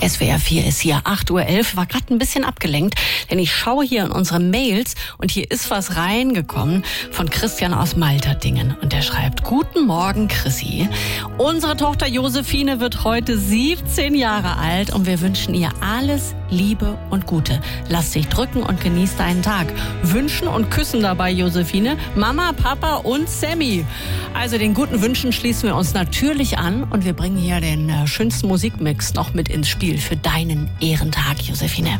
SWR 4 ist hier, 8:11 Uhr, war gerade ein bisschen abgelenkt, denn ich schaue hier in unsere Mails und hier ist was reingekommen von Christian aus Malterdingen. Und der schreibt: Guten Morgen, Chrissy. Unsere Tochter Josephine wird heute 17 Jahre alt und wir wünschen ihr alles Liebe und Gute. Lass dich drücken und genieß deinen Tag. Wünschen und küssen dabei, Josephine, Mama, Papa und Sammy. Also den guten Wünschen schließen wir uns natürlich an und wir bringen hier den schönsten Musikmix noch mit ins Spiel für deinen Ehrentag, Josephine.